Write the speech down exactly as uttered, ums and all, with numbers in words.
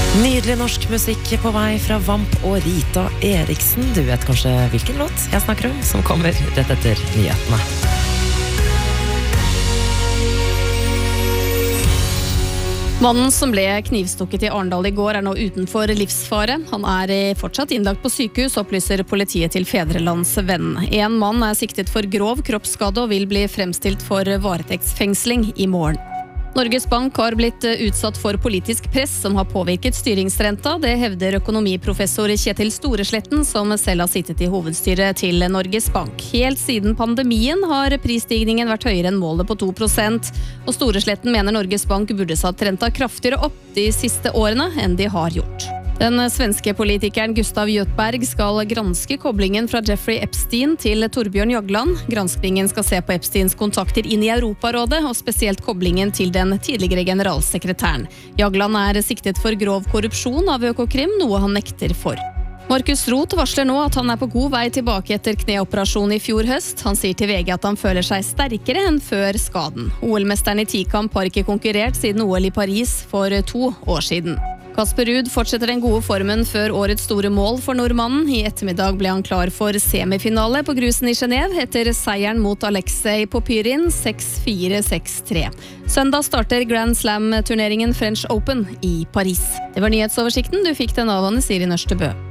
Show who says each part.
Speaker 1: Nydelig norsk musikk på vei fra Vamp og Rita Eriksen. Du vet kanskje hvilken låt jeg snakker om, som kommer rett etter nyhetene.
Speaker 2: Mannen som ble knivstukket i Arendal i går er nå utenfor livsfare. Han er fortsatt innlagt på sykehus, opplyser politiet til Fedrelandsvennen. En mann er siktet for grov kroppsskade og vil bli fremstilt for varetektsfengsling i morgen. Norges Bank har blitt utsatt for politisk press som har påvirket styringsrenta. Det hevder økonomiprofessor Kjetil Storesletten, som selv har sittet i hovedstyret til Norges Bank. Helt siden pandemien har prisstigningen vært høyere enn målet på to prosent, og Storesletten mener Norges Bank burde satt renta kraftigere opp de siste årene enn de har gjort. Den svenske politikeren Gustav Göthberg skal granske koblingen fra Jeffrey Epstein til Torbjørn Jagland. Granskningen skal se på Epsteins kontakter inn i Europarådet, og spesielt koblingen til den tidligere generalsekretæren. Jagland er siktet for grov korrupsjon av Økokrim, noe han nekter for. Markus Roth varsler nå at han er på god vei tilbake etter kneoperasjon i fjor høst. Han sier til V G at han føler seg sterkere enn før skaden. O L-mesteren i tikamp har ikke konkurrert siden O L i Paris for to år siden. Kasper Ruud fortsetter den gode formen før årets store mål for nordmannen. I ettermiddag ble han klar for semifinale på grusen i Genève etter seieren mot Alexei Popyrin seks fire seks tre. Søndag starter Grand Slam-turneringen French Open i Paris. Det var nyhetsoversikten. Du fikk den av Anne Siri Nørstebø.